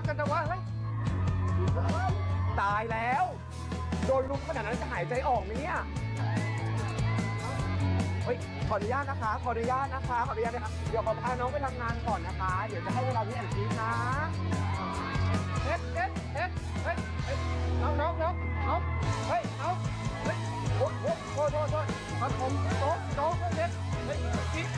กันจังวะเฮ้ยตายแล้วโดนลุมขนาดนั้นจะหายใจออกไหมเนี่ยเฮ้ยขออนุญาตนะคะขออนุญาตนะคะขออนุญาตนะคะเดี๋ยวขอพาน้องไปทำงานก่อนนะคะเดี๋ยวจะให้เวลาพี่แอนชีนะเอ็ด